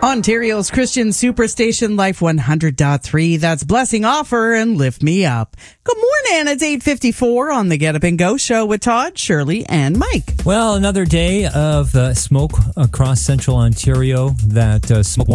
Ontario's Christian Superstation Life 100.3. That's Blessing Offer and Lift Me Up. Good morning. It's 8:54 on the Get Up and Go show with Todd, Shirley, and Mike. Well, another day of smoke across central Ontario. That smoke